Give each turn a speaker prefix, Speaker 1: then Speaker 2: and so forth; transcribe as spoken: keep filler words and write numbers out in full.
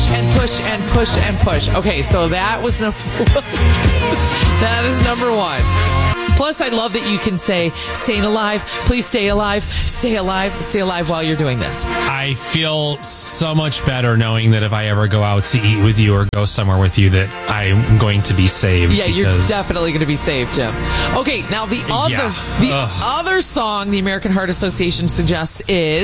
Speaker 1: push and push and push and push. Okay, so that was no- that is number one. Plus, I love that you can say, staying alive, please stay alive, stay alive, stay alive while you're doing this.
Speaker 2: I feel so much better knowing that if I ever go out to eat with you or go somewhere with you, that I'm going to be saved.
Speaker 1: Yeah, you're
Speaker 2: because...
Speaker 1: definitely going to be saved, Jim. Okay, now the other,
Speaker 2: Yeah.
Speaker 1: the
Speaker 2: Ugh.
Speaker 1: other song the American Heart Association suggests is